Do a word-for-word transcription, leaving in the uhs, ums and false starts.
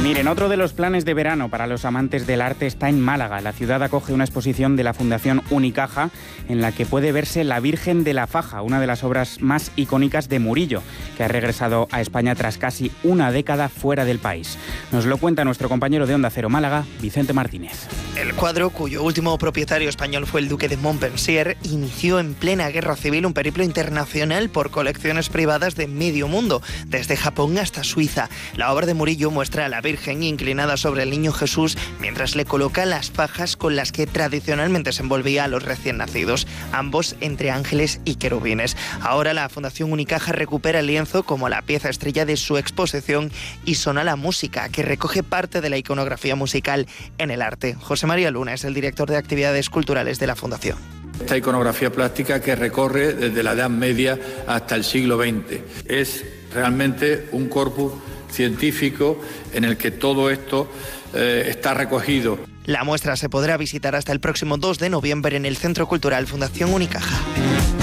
Miren, otro de los planes de verano para los amantes del arte está en Málaga. La ciudad acoge una exposición de la Fundación Unicaja en la que puede verse La Virgen de la Faja, una de las obras más icónicas de Murillo, que ha regresado a España tras casi una década fuera del país. Nos lo cuenta nuestro compañero de Onda Cero Málaga, Vicente Martínez. El cuadro, cuyo último propietario español fue el duque de Montpensier, inició en plena guerra civil un periplo internacional por colecciones privadas de medio mundo, desde Japón hasta Suiza. La obra de Murillo muestra a la Virgen inclinada sobre el niño Jesús mientras le coloca las fajas con las que tradicionalmente se envolvía a los recién nacidos, ambos entre ángeles y querubines. Ahora la Fundación Unicaja recupera el lienzo como la pieza estrella de su exposición y Sona la Música, que recoge parte de la iconografía musical en el arte. José María Luna es el director de actividades culturales de la Fundación. Esta iconografía plástica que recorre desde la Edad Media hasta el siglo veinte. Es realmente un corpus científico en el que todo esto eh, está recogido. La muestra se podrá visitar hasta el próximo dos de noviembre en el Centro Cultural Fundación Unicaja.